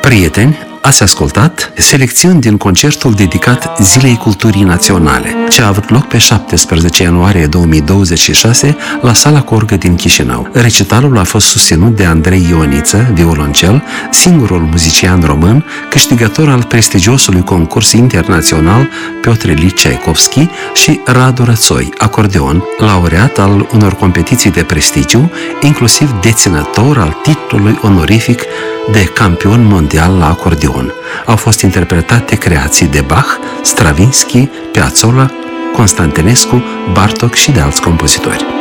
Prieteni, ați ascultat selecțiuni din concertul dedicat Zilei Culturii Naționale, ce a avut loc pe 17 ianuarie 2026 la Sala Corgă din Chișinău. Recitalul a fost susținut de Andrei Ioniță, violoncel, singurul muzician român, câștigător al prestigiosului concurs internațional Piotr Ilich Tchaikovsky, și Radu Rățoi, acordeon, laureat al unor competiții de prestigiu, inclusiv deținător al titlului onorific de campion mondial la acordeon. Au fost interpretate creații de Bach, Stravinsky, Piazzolla, Constantinescu, Bartók și de alți compozitori.